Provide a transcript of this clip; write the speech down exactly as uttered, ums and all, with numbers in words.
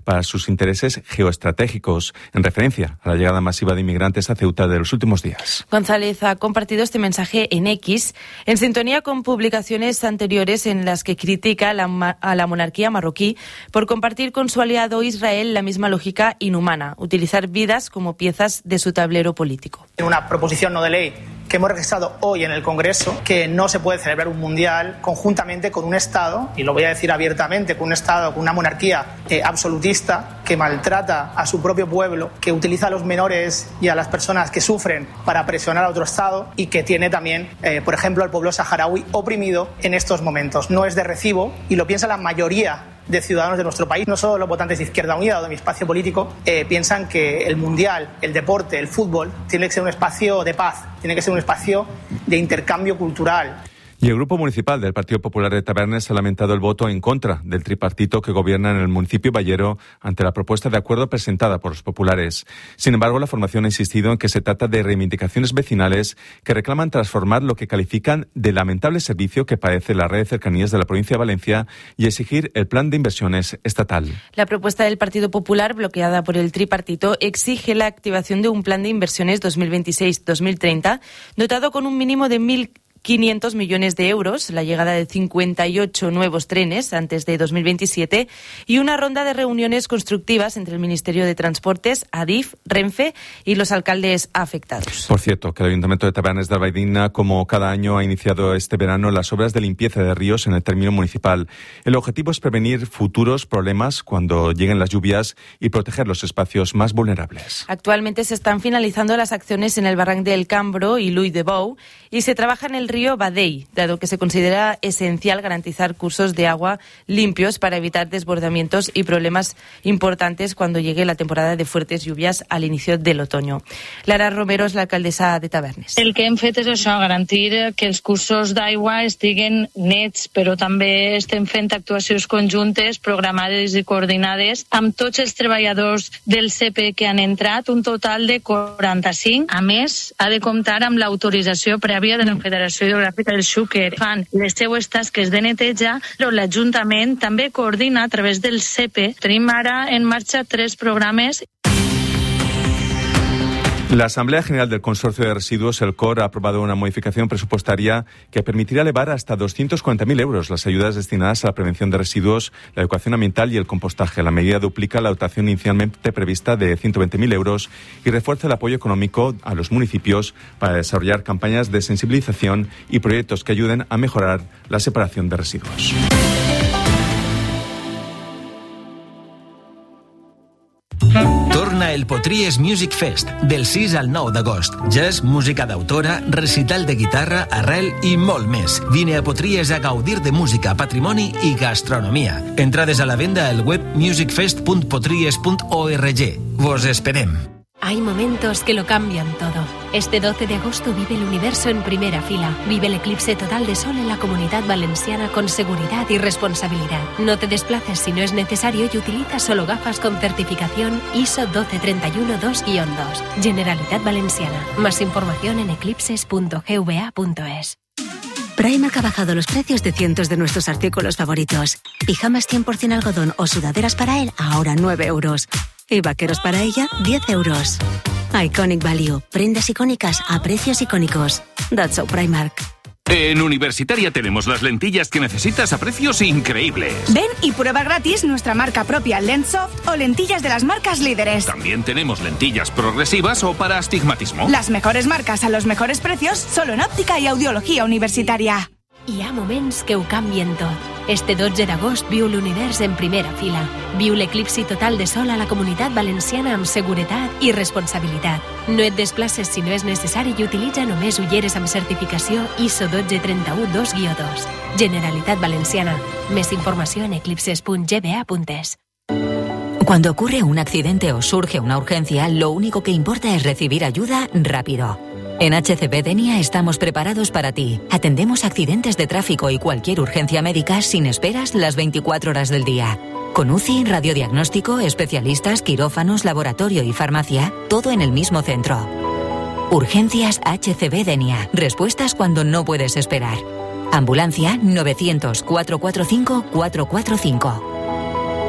para sus intereses geoestratégicos, en referencia a la llegada masiva de inmigrantes a Ceuta de los últimos días. González ha compartido este mensaje en X, en sintonía con publicaciones anteriores en las que critica a la, a la monarquía marroquí por compartir con su aliado Israel la misma lógica inhumana, utilizar vidas como piezas de su tablero político. Una proposición no de ley que hemos registrado hoy en el Congreso, que no se puede celebrar un mundial conjuntamente con un Estado, y lo voy a decir abiertamente, con un Estado, con una monarquía eh, absolutista que maltrata a su propio pueblo, que utiliza a los menores y a las personas que sufren para presionar a otro Estado y que tiene también, eh, por ejemplo, al pueblo saharaui oprimido en estos momentos. No es de recibo y lo piensa la mayoría de ciudadanos de nuestro país, no solo los votantes de Izquierda Unida o de mi espacio político, eh, piensan que el mundial, el deporte, el fútbol, tiene que ser un espacio de paz, tiene que ser un espacio de intercambio cultural. Y el Grupo Municipal del Partido Popular de Tabernes ha lamentado el voto en contra del tripartito que gobierna en el municipio ballero ante la propuesta de acuerdo presentada por los populares. Sin embargo, la formación ha insistido en que se trata de reivindicaciones vecinales que reclaman transformar lo que califican de lamentable servicio que padece la red de cercanías de la provincia de Valencia y exigir el plan de inversiones estatal. La propuesta del Partido Popular, bloqueada por el tripartito, exige la activación de un plan de inversiones dos mil veintiséis dos mil treinta dotado con un mínimo de mil quinientos millones de euros, la llegada de cincuenta y ocho nuevos trenes antes de dos mil veintisiete y una ronda de reuniones constructivas entre el Ministerio de Transportes, Adif, Renfe y los alcaldes afectados. Por cierto, que el Ayuntamiento de Tabernes de Albaidina, como cada año, ha iniciado este verano las obras de limpieza de ríos en el término municipal. El objetivo es prevenir futuros problemas cuando lleguen las lluvias y proteger los espacios más vulnerables. Actualmente se están finalizando las acciones en el Barranc del Cambro y Luy de Bou y se trabaja en el río Badell, dado que se considera esencial garantizar cursos de agua limpios para evitar desbordamientos y problemas importantes cuando llegue la temporada de fuertes lluvias al inicio del otoño. Lara Romero és l'alcaldessa de Tavernes. El que hem fet és això, garantir que els cursos d'aigua estiguen nets, però també estem fent actuacions conjuntes, programades i coordinades amb tots els treballadors del C P que han entrat, un total de quaranta-cinc. A més, ha de comptar amb l'autorització prèvia de la Federació Hidrogràfica del Xúquer. Fan les seues tasques de neteja, però l'Ajuntament també coordina a través del C P. Tenim ara en marxa tres programes. La Asamblea General del Consorcio de Residuos, el C O R, ha aprobado una modificación presupuestaria que permitirá elevar hasta doscientos cuarenta mil euros las ayudas destinadas a la prevención de residuos, la educación ambiental y el compostaje. La medida duplica la dotación inicialmente prevista de ciento veinte mil euros y refuerza el apoyo económico a los municipios para desarrollar campañas de sensibilización y proyectos que ayuden a mejorar la separación de residuos. Torna el Potries Music Fest del sis al nou d'agost. Jazz, música d'autora, recital de guitarra, arrel i molt més. Vine a Potries a gaudir de música, patrimoni i gastronomia. Entrades a la venda al web music fest punt potries punt org. Vos esperem. Hay momentos que lo cambian todo. Este doce de agosto vive el universo en primera fila. Vive el eclipse total de sol en la Comunidad Valenciana con seguridad y responsabilidad. No te desplaces si no es necesario y utiliza solo gafas con certificación I S O doce treinta y uno dos guion dos. Generalitat Valenciana. Más información en eclipses punto g v a punto es. Primark ha bajado los precios de cientos de nuestros artículos favoritos. Pijamas cien por ciento algodón o sudaderas para él, ahora nueve euros. Y vaqueros para ella, diez euros. Iconic Value. Prendas icónicas a precios icónicos. That's so Primark. En Universitaria tenemos las lentillas que necesitas a precios increíbles. Ven y prueba gratis nuestra marca propia Lenssoft o lentillas de las marcas líderes. También tenemos lentillas progresivas o para astigmatismo. Las mejores marcas a los mejores precios solo en òptica i audiologia universitària. Hi ha moments que ho canvien tot. Este dotze d'agost viu l'univers en primera fila. Viu l'eclipsi total de sol a la Comunitat Valenciana amb seguretat i responsabilitat. No et desplaces si no és necessari i utilitza només ulleres amb certificació I S O doce treinta y uno dos guion dos. Generalitat Valenciana. Més informació en eclipses punt g v a punt es. Cuando ocurre un accidente o surge una urgencia, lo único que importa es recibir ayuda rápido. En H C B Denia estamos preparados para ti. Atendemos accidentes de tráfico y cualquier urgencia médica sin esperas las veinticuatro horas del día. Con U C I, radiodiagnóstico, especialistas, quirófanos, laboratorio y farmacia, todo en el mismo centro. Urgencias H C B Denia. Respuestas cuando no puedes esperar. Ambulancia novecientos, cuatrocientos cuarenta y cinco, cuatrocientos cuarenta y cinco.